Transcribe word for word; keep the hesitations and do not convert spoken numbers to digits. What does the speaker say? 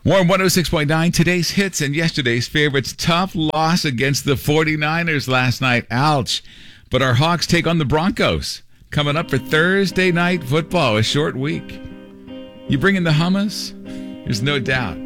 Warren one oh six point nine, today's hits and yesterday's favorites. Tough loss against the 49ers last night. Ouch. But our Hawks take on the Broncos. Coming up for Thursday night football, a short week. You bring in the hummus? There's no doubt.